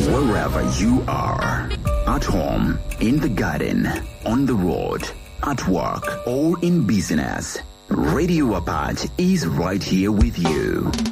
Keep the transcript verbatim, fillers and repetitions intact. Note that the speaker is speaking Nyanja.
Wherever you are, at home, in the garden, on the road, at work, or in business, Radio Apache is right here with you.